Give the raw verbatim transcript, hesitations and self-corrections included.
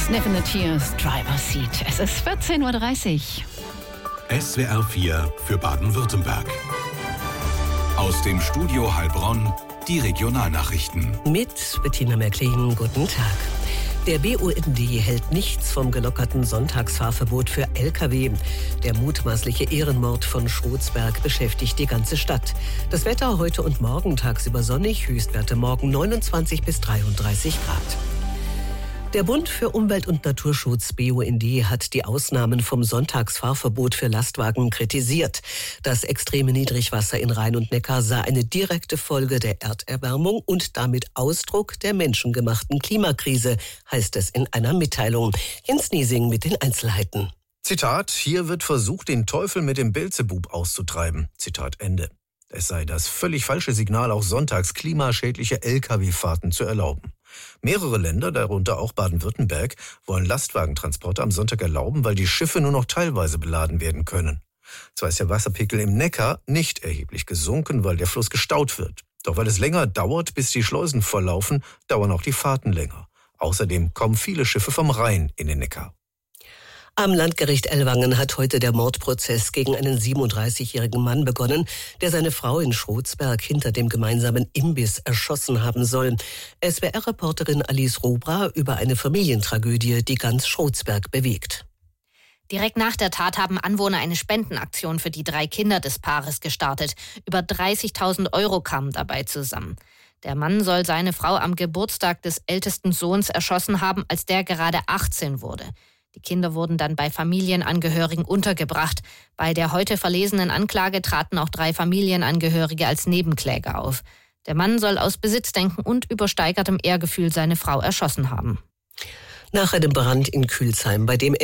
Sniffing the Tears, Driver Seat. Es ist vierzehn Uhr dreißig. S W R vier für Baden-Württemberg. Aus dem Studio Heilbronn die Regionalnachrichten. Mit Bettina Merklin, guten Tag. Der B U N D hält nichts vom gelockerten Sonntagsfahrverbot für L K W. Der mutmaßliche Ehrenmord von Schrotsberg beschäftigt die ganze Stadt. Das Wetter heute und morgen tagsüber sonnig, Höchstwerte morgen neunundzwanzig bis dreiunddreißig Grad. Der Bund für Umwelt- und Naturschutz B U N D hat die Ausnahmen vom Sonntagsfahrverbot für Lastwagen kritisiert. Das extreme Niedrigwasser in Rhein und Neckar sei eine direkte Folge der Erderwärmung und damit Ausdruck der menschengemachten Klimakrise, heißt es in einer Mitteilung. Jens Niesing mit den Einzelheiten. Zitat, hier wird versucht, den Teufel mit dem Beelzebub auszutreiben. Zitat Ende. Es sei das völlig falsche Signal, auch sonntags klimaschädliche L K W-Fahrten zu erlauben. Mehrere Länder, darunter auch Baden-Württemberg, wollen Lastwagentransporte am Sonntag erlauben, weil die Schiffe nur noch teilweise beladen werden können. Zwar ist der Wasserpegel im Neckar nicht erheblich gesunken, weil der Fluss gestaut wird. Doch weil es länger dauert, bis die Schleusen volllaufen, dauern auch die Fahrten länger. Außerdem kommen viele Schiffe vom Rhein in den Neckar. Am Landgericht Ellwangen hat heute der Mordprozess gegen einen siebenunddreißigjährigen Mann begonnen, der seine Frau in Schrotsberg hinter dem gemeinsamen Imbiss erschossen haben soll. S W R-Reporterin Alice Robra über eine Familientragödie, die ganz Schrotsberg bewegt. Direkt nach der Tat haben Anwohner eine Spendenaktion für die drei Kinder des Paares gestartet. Über dreißigtausend Euro kamen dabei zusammen. Der Mann soll seine Frau am Geburtstag des ältesten Sohns erschossen haben, als der gerade achtzehn wurde. Die Kinder wurden dann bei Familienangehörigen untergebracht. Bei der heute verlesenen Anklage traten auch drei Familienangehörige als Nebenkläger auf. Der Mann soll aus Besitzdenken und übersteigertem Ehrgefühl seine Frau erschossen haben. Nach einem Brand in Külsheim, bei dem